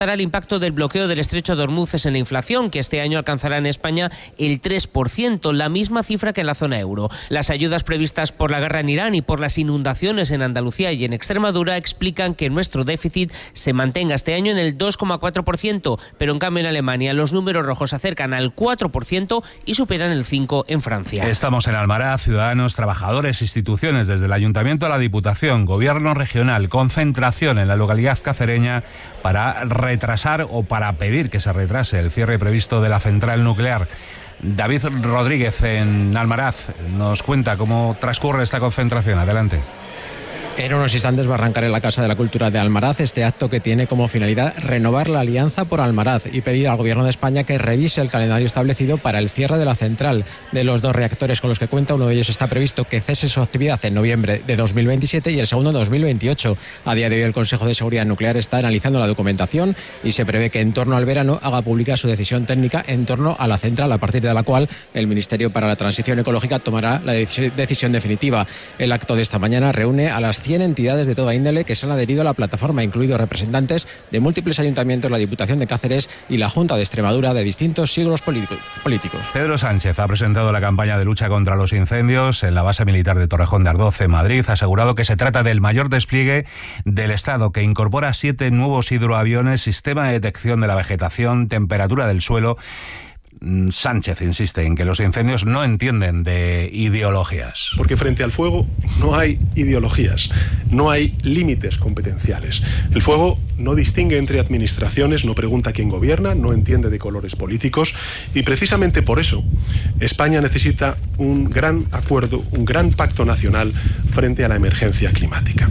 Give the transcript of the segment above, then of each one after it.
el impacto del bloqueo del estrecho de Hormuz en la inflación, que este año alcanzará en España el 3%, la misma cifra que en la zona euro. Las ayudas previstas por la guerra en Irán y por las inundaciones en Andalucía y en Extremadura explican que nuestro déficit se mantenga este año en el 2,4%, pero en cambio en Alemania los números rojos se acercan al 4% y superan el 5% en Francia. Estamos en Almaraz, ciudadanos, trabajadores, instituciones, desde el Ayuntamiento a la Diputación, Gobierno regional, concentración en la localidad cacereña para retrasar o para pedir que se retrase el cierre previsto de la central nuclear. David Rodríguez en Almaraz nos cuenta cómo transcurre esta concentración. Adelante. En unos instantes va a arrancar en la Casa de la Cultura de Almaraz este acto que tiene como finalidad renovar la Alianza por Almaraz y pedir al Gobierno de España que revise el calendario establecido para el cierre de la central. De los 2 reactores con los que cuenta, uno de ellos está previsto que cese su actividad en noviembre de 2027 y el segundo en 2028. A día de hoy el Consejo de Seguridad Nuclear está analizando la documentación y se prevé que en torno al verano haga pública su decisión técnica en torno a la central, a partir de la cual el Ministerio para la Transición Ecológica tomará la decisión definitiva. El acto de esta mañana reúne a las 100 entidades de toda índole que se han adherido a la plataforma, incluidos representantes de múltiples ayuntamientos, la Diputación de Cáceres y la Junta de Extremadura de distintos siglos políticos. Pedro Sánchez ha presentado la campaña de lucha contra los incendios en la base militar de Torrejón de Ardoz, en Madrid. Ha asegurado que se trata del mayor despliegue del Estado, que incorpora 7 nuevos hidroaviones, sistema de detección de la vegetación, temperatura del suelo. Sánchez insiste en que los incendios no entienden de ideologías. Porque frente al fuego no hay ideologías, no hay límites competenciales. El fuego no distingue entre administraciones, no pregunta quién gobierna, no entiende de colores políticos y precisamente por eso España necesita un gran acuerdo, un gran pacto nacional frente a la emergencia climática.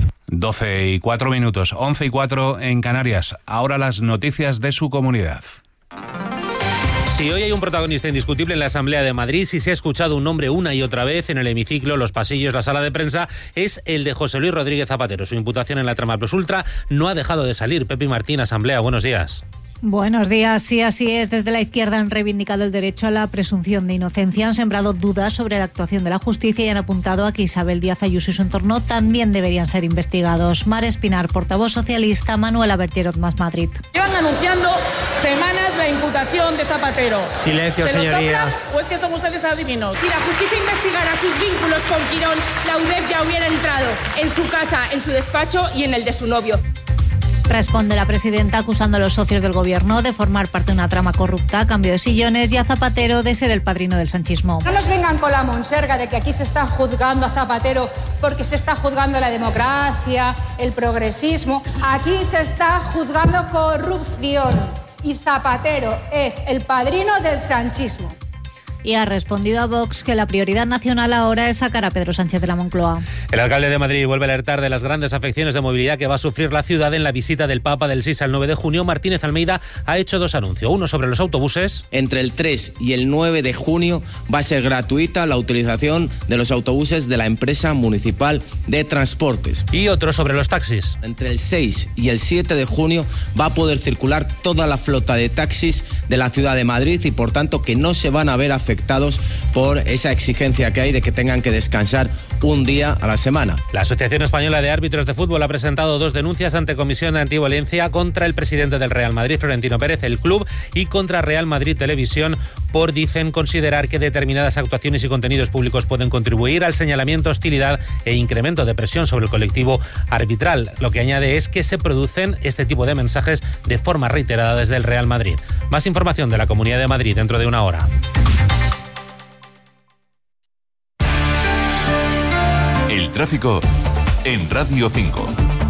12:04, 11:04 en Canarias. Ahora las noticias de su comunidad. Si hoy hay un protagonista indiscutible en la Asamblea de Madrid, si se ha escuchado un nombre una y otra vez en el hemiciclo, los pasillos, la sala de prensa, es el de José Luis Rodríguez Zapatero. Su imputación en la trama Plus Ultra no ha dejado de salir. Pepi Martín, Asamblea, buenos días. Buenos días, sí, así es. Desde la izquierda han reivindicado el derecho a la presunción de inocencia, han sembrado dudas sobre la actuación de la justicia y han apuntado a que Isabel Díaz Ayuso y su entorno también deberían ser investigados. Mar Espinar, portavoz socialista, Manuela Bertierot, Más Madrid. Llevan anunciando semanas la imputación de Zapatero. Silencio, señorías. ¿O es que son ustedes adivinos? Si la justicia investigara sus vínculos con Quirón, la UDEF ya hubiera entrado en su casa, en su despacho y en el de su novio. Responde la presidenta acusando a los socios del gobierno de formar parte de una trama corrupta a cambio de sillones y a Zapatero de ser el padrino del sanchismo. No nos vengan con la monserga de que aquí se está juzgando a Zapatero porque se está juzgando la democracia, el progresismo. Aquí se está juzgando corrupción y Zapatero es el padrino del sanchismo. Y ha respondido a Vox que la prioridad nacional ahora es sacar a Pedro Sánchez de la Moncloa. El alcalde de Madrid vuelve a alertar de las grandes afecciones de movilidad que va a sufrir la ciudad en la visita del Papa del 6 al 9 de junio. Martínez Almeida ha hecho 2 anuncios. Uno sobre los autobuses. Entre el 3 y el 9 de junio va a ser gratuita la utilización de los autobuses de la empresa municipal de transportes. Y otro sobre los taxis. Entre el 6 y el 7 de junio va a poder circular toda la flota de taxis de la ciudad de Madrid y por tanto que no se van a ver afectados por esa exigencia que hay de que tengan que descansar un día a la semana. La Asociación Española de Árbitros de Fútbol ha presentado 2 denuncias ante Comisión de Antiviolencia contra el presidente del Real Madrid, Florentino Pérez, el club, y contra Real Madrid Televisión por, dicen, considerar que determinadas actuaciones y contenidos públicos pueden contribuir al señalamiento, hostilidad e incremento de presión sobre el colectivo arbitral. Lo que añade es que se producen este tipo de mensajes de forma reiterada desde el Real Madrid. Más información de la Comunidad de Madrid dentro de una hora. El tráfico en Radio 5.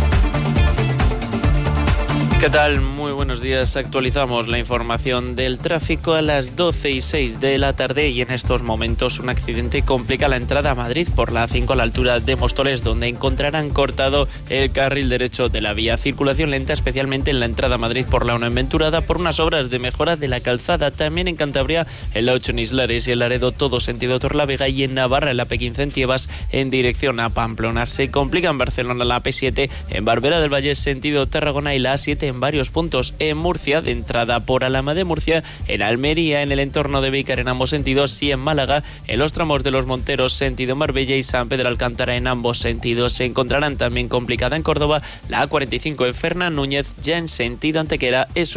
¿Qué tal? Muy buenos días. Actualizamos la información del tráfico a las 12:06 de la tarde y en estos momentos un accidente complica la entrada a Madrid por la A5 a la altura de Móstoles, donde encontrarán cortado el carril derecho de la vía. Circulación lenta, especialmente en la entrada a Madrid por la 1 en Venturada, por unas obras de mejora de la calzada. También en Cantabria, en la 8 en Islares y en Laredo, todo sentido Torlavega, y en Navarra, en la P15 en Tiebas, en dirección a Pamplona. Se complica en Barcelona la P7, en Barbera del Valle, sentido Tarragona, y la A7 en varios puntos. En Murcia, de entrada por Alhama de Murcia, en Almería, en el entorno de Vícar en ambos sentidos, y en Málaga, en los tramos de los Monteros, sentido Marbella, y San Pedro Alcántara en ambos sentidos. Se encontrarán también complicada en Córdoba la A45 en Fernán Núñez, ya en sentido Antequera. Es